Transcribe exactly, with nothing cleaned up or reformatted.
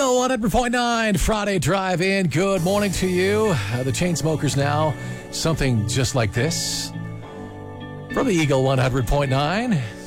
Eagle one hundred point nine Friday Drive-In. Good morning to you. Uh, the Chainsmokers now. Something just like this. From the Eagle one hundred point nine.